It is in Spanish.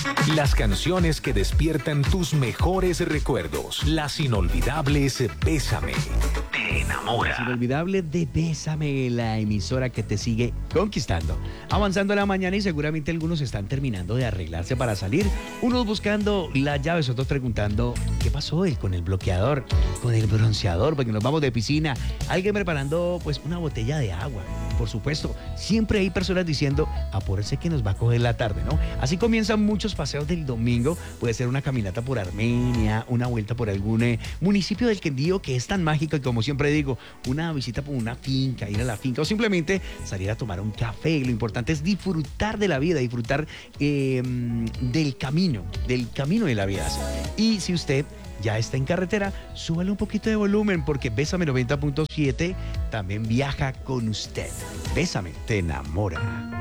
Las canciones que despiertan tus mejores recuerdos. Las inolvidables Bésame. Te enamora. Es inolvidable de Bésame, la emisora que te sigue conquistando. Avanzando la mañana y seguramente algunos están terminando de arreglarse para salir. Unos buscando las llaves, otros preguntando qué pasó él con el bloqueador, con el bronceador, porque nos vamos de piscina. Alguien preparando pues una botella de agua. Por supuesto, siempre hay personas diciendo, apúrese que nos va a coger la tarde, ¿no? Así comienzan muchos paseos del domingo. Puede ser una caminata por Armenia, una vuelta por algún municipio del Quindío que es tan mágico y como siempre digo, una visita por una finca, ir a la finca o simplemente salir a tomar un café. Lo importante es disfrutar de la vida, disfrutar del camino de la vida. Y si usted ya está en carretera, súbale un poquito de volumen porque Bésame 90.7 también viaja con usted. Bésame, te enamora.